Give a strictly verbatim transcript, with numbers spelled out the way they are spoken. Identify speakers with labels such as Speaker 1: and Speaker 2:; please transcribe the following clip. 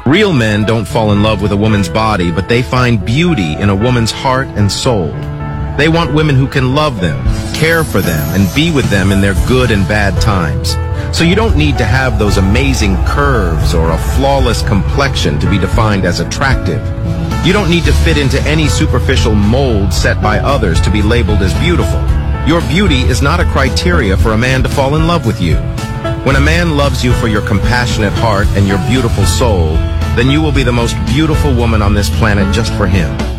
Speaker 1: Real men don't fall in love with a woman's body, but they find beauty in a woman's heart and soul. They want women who can love them, care for them, and be with them in their good and bad times. So you don't need to have those amazing curves or a flawless complexion to be defined as attractive. You don't need to fit into any superficial mold set by others to be labeled as beautiful. Your beauty is not a criteria for a man to fall in love with you. When a man loves you for your compassionate heart and your beautiful soul, then you will be the most beautiful woman on this planet just for him.